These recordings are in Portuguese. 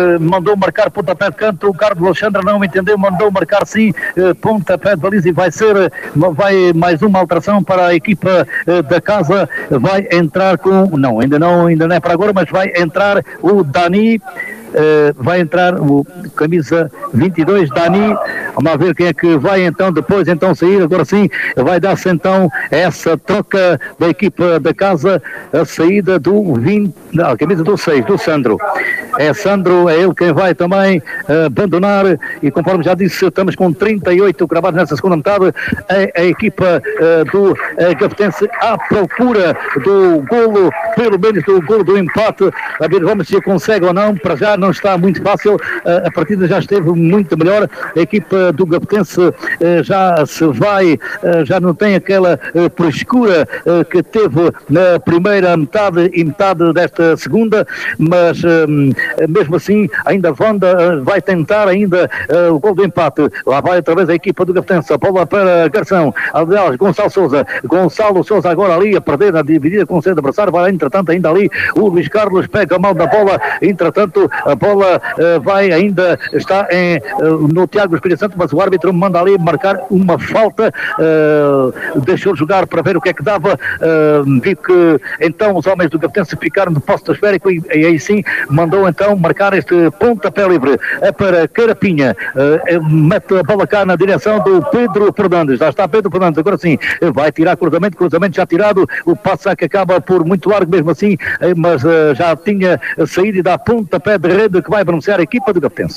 mandou marcar pontapé de canto, o Carlos Alexandre não entendeu, mandou marcar sim pontapé de baliza e vai mais uma alteração para a equipa da casa, vai entrar ainda não é para agora, mas vai entrar o Dani, vai entrar o camisa 22, Dani. Vamos ver quem é que vai então depois sair. Agora sim vai dar-se então essa troca da equipa da casa, a saída do 20, a camisa do 6, do Sandro. Sandro, é ele quem vai também abandonar, e conforme já disse, estamos com 38 cravados nessa segunda metade. A equipa do Gafetense à procura do golo, pelo menos do golo do empate. A ver, vamos se consegue ou não. Para já não está muito fácil, a partida já esteve muito melhor. A equipa do Gafetense já se vai, já não tem aquela frescura que teve na primeira metade e metade desta segunda, mas mesmo assim ainda Wanda vai tentar ainda o gol do empate. Lá vai outra vez a equipa do Gafetense, a bola para Garção, aliás, Gonçalo Sousa agora ali a perder na dividida com o seu adversário, vai entretanto ainda ali o Luís Carlos pega a mão da bola, entretanto a bola está no Tiago Espírito Santo, mas o árbitro manda ali marcar uma falta, deixou jogar para ver o que é que dava. Vi que então os homens do Gafetense ficaram de posse do esférico e aí sim mandou então marcar este pontapé livre. É para Carapinha, mete a bola cá na direção do Pedro Fernandes. Já está Pedro Fernandes, agora sim vai tirar cruzamento já tirado, o passe que acaba por muito largo mesmo assim, mas já tinha saído e dá pontapé de rede que vai beneficiar a equipa do Gafetense.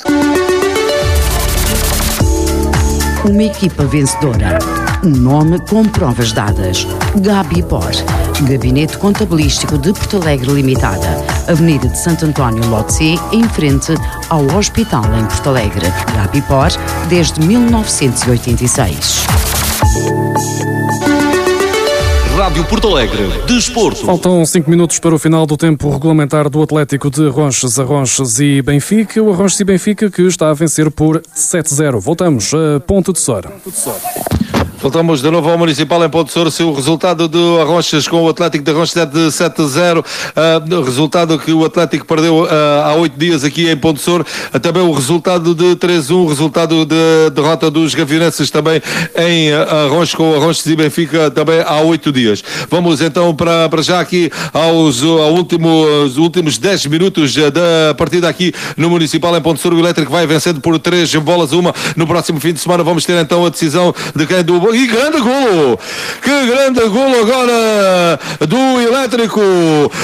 Uma equipa vencedora, um nome com provas dadas. Gabipor, Gabinete Contabilístico de Porto Alegre Limitada, Avenida de Santo António, lote C, em frente ao Hospital em Porto Alegre. Gabipor, desde 1986. Rádio Porto Alegre, Desporto. Faltam 5 minutos para o final do tempo regulamentar do Atlético de Arronches e Benfica. O Arronches e Benfica que está a vencer por 7-0. Voltamos a Ponte de Sor. Voltamos de novo ao Municipal em Ponte de Sor. O resultado do Arronches com o Atlético de Arronches é de 7-0. Resultado que o Atlético perdeu há 8 dias aqui em Ponte de Sor. Também o resultado de 3-1. Resultado de derrota dos Gavionenses também em Arronches com o Arronches e Benfica também há 8 dias. Vamos então para já aqui aos últimos 10 minutos da partida aqui no Municipal em Ponte de Sor. O Elétrico vai vencendo por 3-1. No próximo fim de semana vamos ter então a decisão de quem do... E grande golo! Que grande golo agora do Elétrico!